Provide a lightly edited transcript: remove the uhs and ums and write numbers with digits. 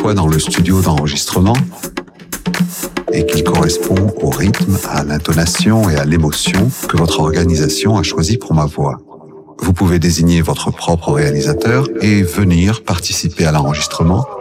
choix dans le studio d'enregistrement et qu'il correspond au rythme, à l'intonation et à l'émotion que votre organisation a choisi pour ma voix. Vous pouvez désigner votre propre réalisateur et venir participer à l'enregistrement